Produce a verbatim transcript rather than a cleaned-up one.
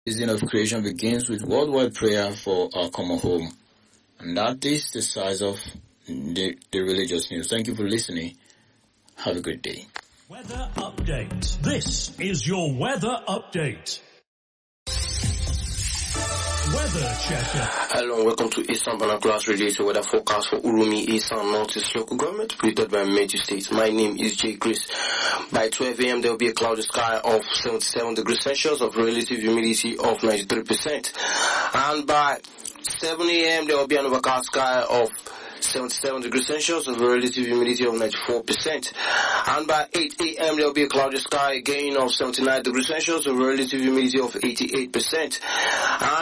season of creation begins with worldwide prayer for our common home. And that is the size of the, the religious news. Thank you for listening. Have a good day. Weather update. This is your weather update. Weather checker. Hello and welcome to Eastern Binoculars Radio weather forecast for Urumi, Eastern Northeast local government, predicted by major states. My name is Jay Chris. By twelve a.m. there will be a cloudy sky of seventy-seven degrees Celsius of relative humidity of ninety-three percent. And by seven a.m. there will be an overcast sky of seventy-seven degrees Celsius of relative humidity of ninety-four percent. And by eight a.m. there will be a cloudy sky again of seventy-nine degrees Celsius of relative humidity of eighty-eight percent. And